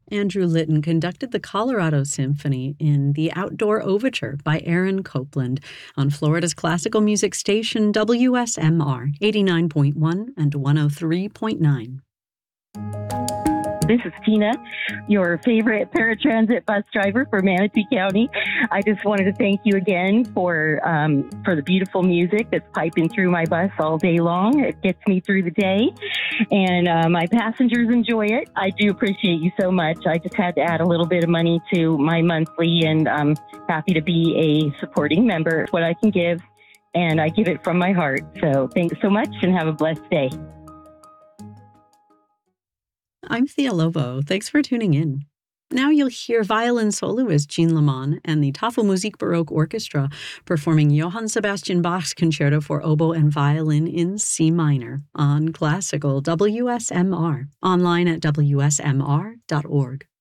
Andrew Litton conducted the Colorado Symphony in The Outdoor Overture by Aaron Copland on Florida's classical music station WSMR 89.1 and 103.9. This is Tina, your favorite paratransit bus driver for Manatee County. I just wanted to thank you again for the beautiful music that's piping through my bus all day long. It gets me through the day, and my passengers enjoy it. I do appreciate you so much. I just had to add a little bit of money to my monthly, and I'm happy to be a supporting member. It's what I can give, and I give it from my heart. So thanks so much, and have a blessed day. I'm Thea Lobo. Thanks for tuning in. Now you'll hear violin soloist Jean Lamont and the Tafelmusik Baroque Orchestra performing Johann Sebastian Bach's Concerto for Oboe and Violin in C minor on classical WSMR, online at wsmr.org.